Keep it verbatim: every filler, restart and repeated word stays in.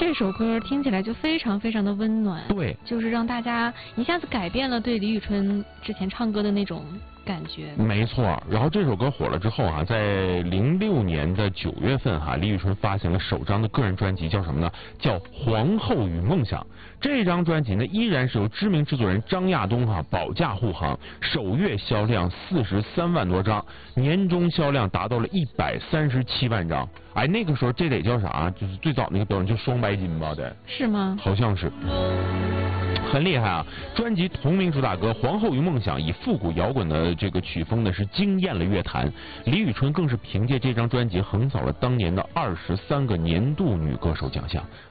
这首歌听起来就非常非常的温暖， 对， 就是让大家一下子改变了对李宇春之前唱歌的那种感觉。 没错，然后这首歌火了之后啊，在零六年的九月份哈、啊，李宇春发行了首张的个人专辑，叫什么呢？叫《皇后与梦想》。这张专辑呢，依然是由知名制作人张亚东哈、啊、保驾护航，首月销量四十三万多张，年终销量达到了一百三十七万张。哎，那个时候这得叫啥？就是最早那个标准就双白金吧？得是吗？ 好像是。很厉害啊！专辑同名主打歌《皇后与梦想》以复古摇滚的这个曲风呢，是惊艳了乐坛。李宇春更是凭借这张专辑横扫了当年的二十三个年度女歌手奖项。